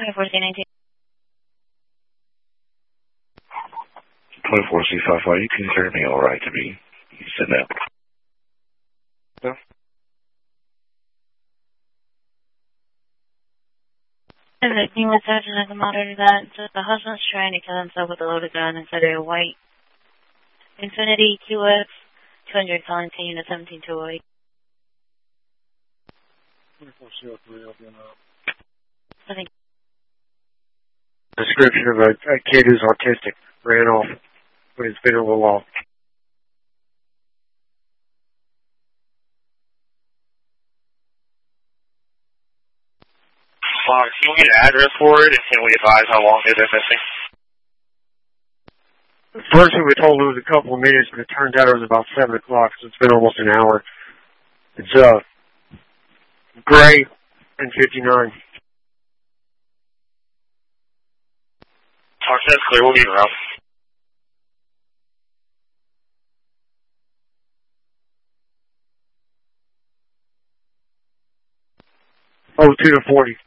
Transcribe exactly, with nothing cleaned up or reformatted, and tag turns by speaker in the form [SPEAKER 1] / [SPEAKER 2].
[SPEAKER 1] twenty-four C nineteen.
[SPEAKER 2] twenty-four C fifty-five, you consider me alright to be sitting up? No.
[SPEAKER 1] And the thing with Sergeant, I can monitor that. So the husband's trying to kill himself with a loaded gun inside of a white Infinity Q X two hundred calling to unit seventeen two oh eight.
[SPEAKER 3] twenty-four C oh three, I'll be on that.
[SPEAKER 1] I think.
[SPEAKER 3] Description of a, a kid who's autistic ran off with his finger little off.
[SPEAKER 4] Fox, can we get an address for it, and can we advise how long they've been missing?
[SPEAKER 3] First we were told it was a couple of minutes, but it turns out it was about seven o'clock, so it's been almost an hour. It's, uh, Gray and fifty-nine.
[SPEAKER 4] Fox, that's clear. We'll be around.
[SPEAKER 3] Oh, two to forty.